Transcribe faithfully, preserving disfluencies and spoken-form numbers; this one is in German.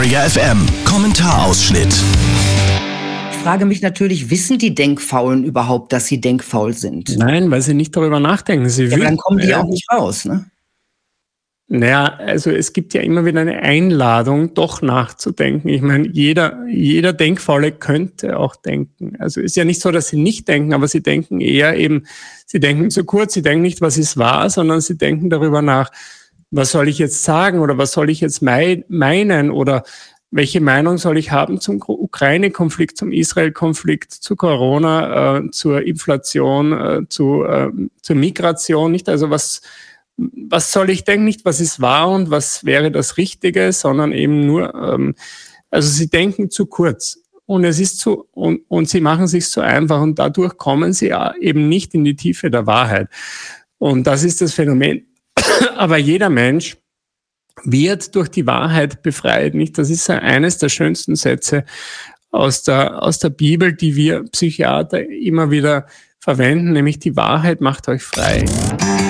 Detektor F M. Kommentarausschnitt. Ich frage mich natürlich, wissen die Denkfaulen überhaupt, dass sie denkfaul sind? Nein, weil sie nicht darüber nachdenken. Sie Ja, aber dann kommen die ja auch nicht raus, ne? Naja, also es gibt ja immer wieder eine Einladung, doch nachzudenken. Ich meine, jeder, jeder Denkfaule könnte auch denken. Also ist ja nicht so, dass sie nicht denken, aber sie denken eher eben, sie denken zu kurz, sie denken nicht, was ist wahr, sondern sie denken darüber nach, was soll ich jetzt sagen oder was soll ich jetzt mei- meinen oder welche Meinung soll ich haben zum Ukraine-Konflikt, zum Israel-Konflikt, zu Corona, äh, zur Inflation, äh, zu, äh, zur Migration, nicht? Also was, was soll ich denken? Nicht, was ist wahr und was wäre das Richtige, sondern eben nur, ähm, also sie denken zu kurz und es ist zu, und, und sie machen es sich zu einfach und dadurch kommen sie eben nicht in die Tiefe der Wahrheit. Und das ist das Phänomen. Aber jeder Mensch wird durch die Wahrheit befreit, nicht? Das ist eines der schönsten Sätze aus der, aus der Bibel, die wir Psychiater immer wieder verwenden, nämlich die Wahrheit macht euch frei.